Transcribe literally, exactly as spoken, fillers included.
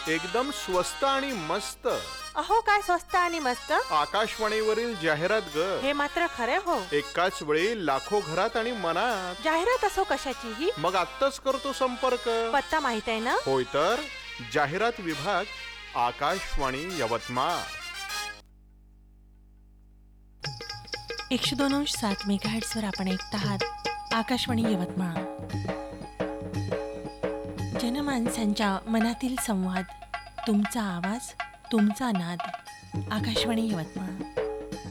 एकदम स्वस्त आणि मस्त. अहो काय स्वस्त आणि मस्त. आकाशवाणीवरील जाहिरात ग. हे मात्र खरे हो. एकाच वेळी लाखो घरात आणि मनात. जाहिरात असो कशाचीही. मग आत्ताच करतो संपर्क. पत्ता माहित आहे ना. होय तर जाहिरात विभाग, आकाशवाणी यवतमाळ. एकशे दोन अंश सात मेगाहर्ट्झ वर आपण ऐकत आहात आकाशवाणी यवतमाळ. जनमानसांच्या मनातील संवाद, तुमचा आवाज, तुमचा नाद. आकाशवाणी यवतमाळ.